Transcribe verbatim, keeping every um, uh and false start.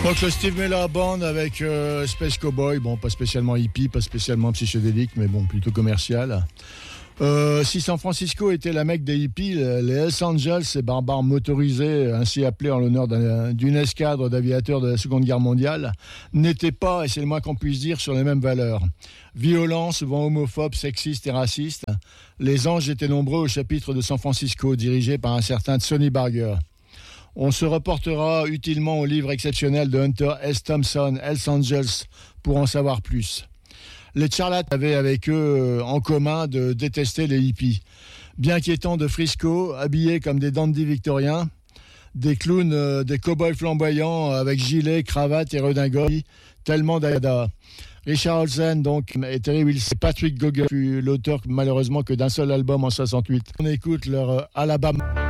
Donc le Steve Miller Band avec euh, Space Cowboy, bon pas spécialement hippie, pas spécialement psychédélique, mais bon plutôt commercial. Euh, si San Francisco était la Mecque des hippies, les Hells Angels, ces barbares motorisés, ainsi appelés en l'honneur d'un, d'une escadre d'aviateurs de la Seconde Guerre mondiale, n'étaient pas, et c'est le moins qu'on puisse dire, sur les mêmes valeurs. Violents, souvent homophobes, sexistes et racistes, les anges étaient nombreux au chapitre de San Francisco, dirigé par un certain Sonny Barger. On se reportera utilement au livre exceptionnel de Hunter S. Thompson, Hells Angels, pour en savoir plus. Les charlatans avaient avec eux en commun de détester les hippies. Bien qu'étant de Frisco, habillés comme des dandies victoriens, des clowns, euh, des cow-boys flamboyants avec gilets, cravates et redingotes, tellement d'ada. Richard Olsen, donc, et Terry Wilson. Patrick Gogol fut l'auteur, malheureusement, que d'un seul album en soixante-huit. On écoute leur euh, Alabama.